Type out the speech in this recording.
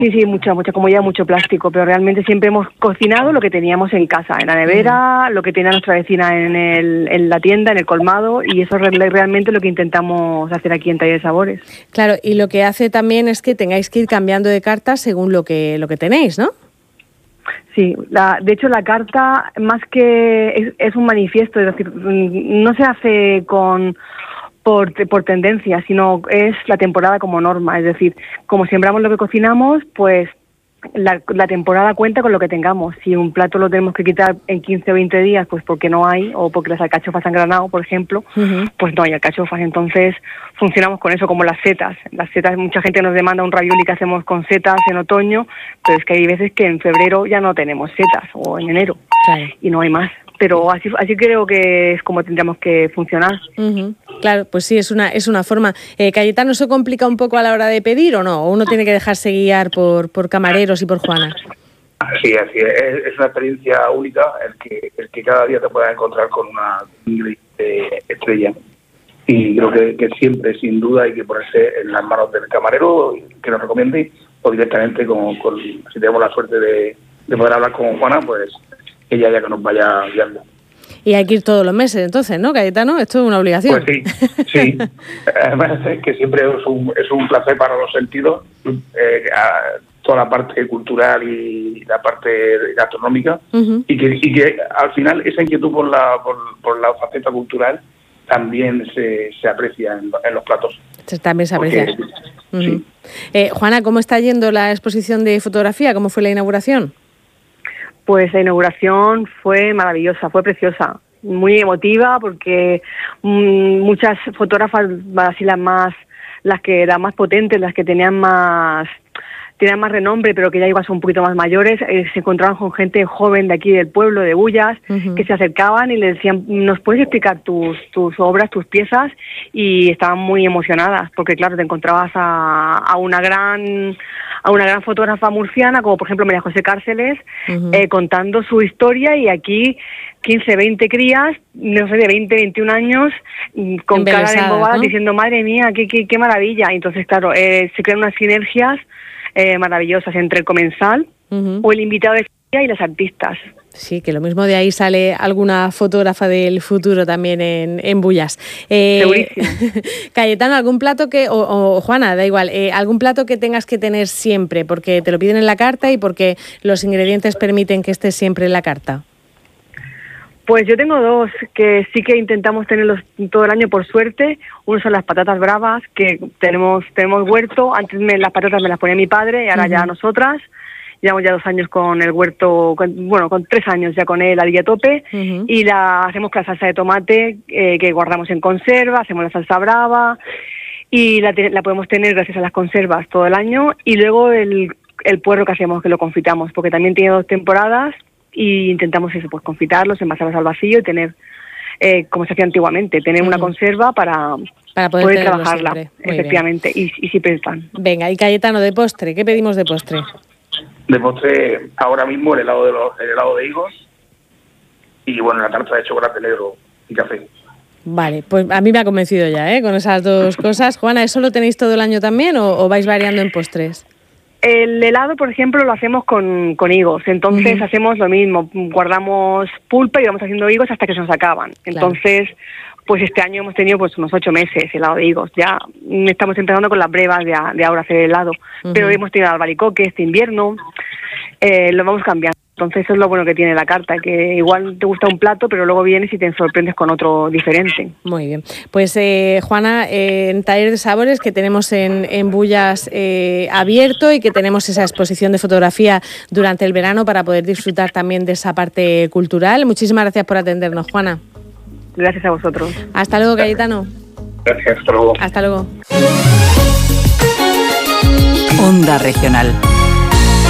Sí, mucha, como ya mucho plástico, pero realmente siempre hemos cocinado lo que teníamos en casa, en la nevera, lo que tenía nuestra vecina en la tienda, en el colmado, y eso es realmente lo que intentamos hacer aquí en Taller de Sabores. Claro, y lo que hace también es que tengáis que ir cambiando de cartas según lo que tenéis, ¿no? Sí, de hecho la carta más que es un manifiesto, es decir, no se hace por tendencia, sino es la temporada como norma, es decir, como sembramos lo que cocinamos, pues la temporada cuenta con lo que tengamos. Si un plato lo tenemos que quitar en 15 o 20 días, pues porque no hay, o porque las alcachofas han granado, por ejemplo, pues no hay alcachofas. Entonces funcionamos con eso, como las setas. Las setas, mucha gente nos demanda un ravioli que hacemos con setas en otoño, pero es que hay veces que en febrero ya no tenemos setas, o en enero, y no hay más. Pero así creo que es como tendríamos que funcionar. Claro, pues sí, es una forma. Cayetano, ¿eso complica un poco a la hora de pedir o no? ¿O uno tiene que dejarse guiar por camareros y por Juana? Sí, así es una experiencia única el que cada día te puedas encontrar con una ingrediente estrella. Y creo que siempre, sin duda, hay que ponerse en las manos del camarero que nos recomiende, o directamente si tenemos la suerte de poder hablar con Juana, pues ella ya que nos vaya guiando. Y hay que ir todos los meses, entonces, ¿no, Cayetano? Esto es una obligación. Pues sí. Además es que siempre es un placer para los sentidos, toda la parte cultural y la parte gastronómica, y que al final esa inquietud por la faceta cultural también se aprecia en los platos. También se aprecia. Sí. Juana, ¿cómo está yendo la exposición de fotografía? ¿Cómo fue la inauguración? Pues la inauguración fue maravillosa, fue preciosa, muy emotiva, porque muchas fotógrafas, así las que eran más potentes, las que tenían más renombre, pero que ya igual son un poquito más mayores, se encontraban con gente joven de aquí del pueblo, de Bullas, que se acercaban y le decían, ¿nos puedes explicar tus obras, tus piezas? Y estaban muy emocionadas, porque claro, te encontrabas a una gran fotógrafa murciana, como por ejemplo María José Cárceles, contando su historia, y aquí 15, 20 crías, no sé, de 20, 21 años, con cara de embobadas, ¿no? Diciendo, madre mía, qué maravilla. Y entonces, claro, se crean unas sinergias maravillosas entre el comensal o el invitado de y las artistas. Sí, que lo mismo de ahí sale alguna fotógrafa del futuro también en Bullas. Segurísimo. Cayetano, ¿algún plato o Juana, da igual, algún plato que tengas que tener siempre, porque te lo piden en la carta y porque los ingredientes permiten que estés siempre en la carta? Pues yo tengo dos que sí que intentamos tenerlos todo el año, por suerte. Uno son las patatas bravas, que tenemos huerto. Antes las patatas me las ponía mi padre y ahora ya nosotras. Llevamos ya 2 años con el huerto, con 3 años ya con él al día a tope, y hacemos la salsa de tomate que guardamos en conserva, hacemos la salsa brava, y la podemos tener gracias a las conservas todo el año. Y luego el puerro que hacemos, que lo confitamos, porque también tiene 2 temporadas, y intentamos eso, pues confitarlos, envasarlos al vacío y tener, como se hacía antiguamente, tener una conserva para poder trabajarla, efectivamente, y siempre están. Venga, y Cayetano, de postre, ¿qué pedimos de postre? De postre, ahora mismo el helado de higos y la tarta de chocolate negro y café. Vale, pues a mí me ha convencido ya, con esas 2 cosas. Juana, ¿eso lo tenéis todo el año también o vais variando en postres? El helado, por ejemplo, lo hacemos con higos, entonces hacemos lo mismo, guardamos pulpa y vamos haciendo higos hasta que se nos acaban. Entonces, pues este año hemos tenido pues unos 8 meses helado de higos. Ya estamos empezando con las brevas de ahora hacer helado, pero hemos tenido albaricoque este invierno, lo vamos cambiando. Entonces eso es lo bueno que tiene la carta, que igual te gusta un plato, pero luego vienes y te sorprendes con otro diferente. Muy bien. Pues Juana, en Taller de Sabores, que tenemos en Bullas abierto, y que tenemos esa exposición de fotografía durante el verano para poder disfrutar también de esa parte cultural. Muchísimas gracias por atendernos, Juana. Gracias a vosotros. Hasta luego, Cayetano. Gracias, hasta luego. Hasta luego. Onda Regional.